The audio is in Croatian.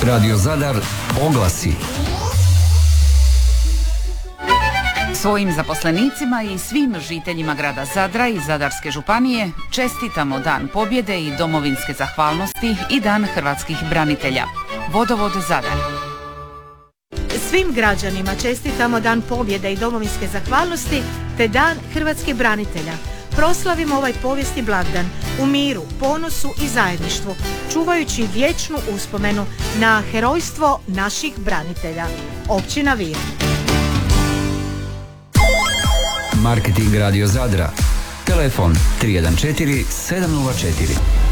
Radio Zadar oglasi. Svojim zaposlenicima i svim žiteljima grada Zadra i Zadarske županije čestitamo Dan pobjede i domovinske zahvalnosti i Dan hrvatskih branitelja. Vodovod Zadar. Svim građanima čestitamo Dan pobjede i domovinske zahvalnosti te Dan hrvatskih branitelja. Proslavimo ovaj povijesni blagdan u miru, ponosu i zajedništvu, čuvajući vječnu uspomenu na herojstvo naših branitelja. Općina Vir. Marketing Radio Zadra. Telefon 314 704.